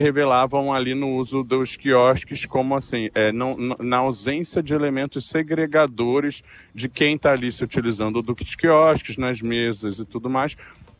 revelavam ali no uso dos quiosques como assim, na ausência de elementos segregadores de quem está ali se utilizando dos quiosques, nas mesas e tudo mais,